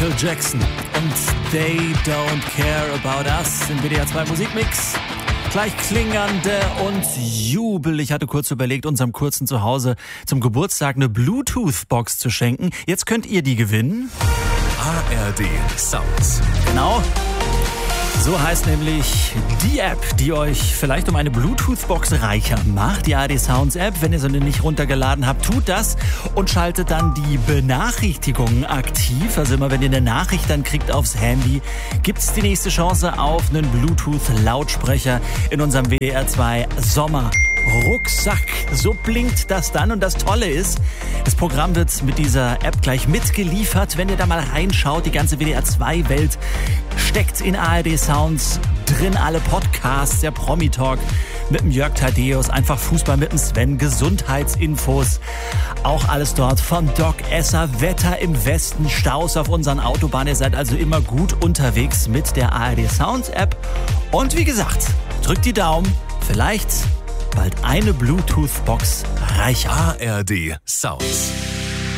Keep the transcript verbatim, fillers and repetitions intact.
Michael Jackson und They Don't Care About Us im W D R zwei Musikmix. Gleich klingernde und Jubel. Ich hatte kurz überlegt, unserem Kurzen zu Hause zum Geburtstag eine Bluetooth-Box zu schenken. Jetzt könnt ihr die gewinnen. A R D Sounds. Genau. So heißt nämlich die App, die euch vielleicht um eine Bluetooth-Box reicher macht. Die A R D Sounds App. Wenn ihr sie nicht runtergeladen habt, tut das und schaltet dann die Benachrichtigungen aktiv. Also immer wenn ihr eine Nachricht dann kriegt aufs Handy, gibt's die nächste Chance auf einen Bluetooth-Lautsprecher in unserem W D R zwei Sommer Rucksack. So blinkt das dann und das Tolle ist, das Programm wird mit dieser App gleich mitgeliefert. Wenn ihr da mal reinschaut, die ganze W D R zwei Welt steckt in A R D Sounds drin. Alle Podcasts, der Promi-Talk mit dem Jörg Thaddeus, einfach Fußball mit dem Sven, Gesundheitsinfos, auch alles dort von Doc Esser, Wetter im Westen, Staus auf unseren Autobahnen. Ihr seid also immer gut unterwegs mit der A R D Sounds App. Und wie gesagt, drückt die Daumen, vielleicht bald eine Bluetooth-Box reicher. A R D Sounds.